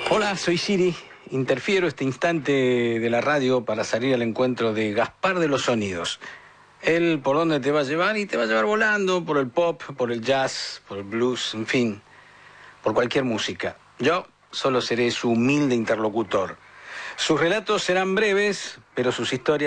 Hola, soy Siri. Interfiero este instante de la radio para salir al encuentro de Gaspar de los Sonidos. Él por dónde te va a llevar y te va a llevar volando, por el pop, por el jazz, por el blues, en fin, por cualquier música. Yo solo seré su humilde interlocutor. Sus relatos serán breves, pero sus historias